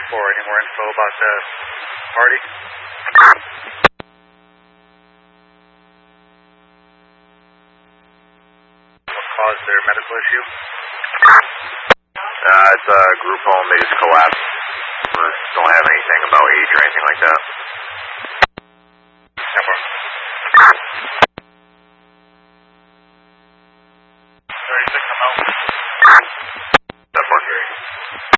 Any more info about the party? What caused their medical issue? It's a group home. They just collapsed. We don't have anything about age or anything like that. No problem.